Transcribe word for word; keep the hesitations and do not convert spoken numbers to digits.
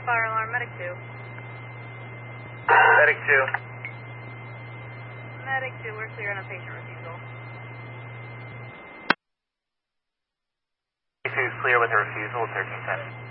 Fire alarm, medic two. Medic two. Medic two, we're clear on a patient refusal. Medic two is clear with a refusal, thirteen ten.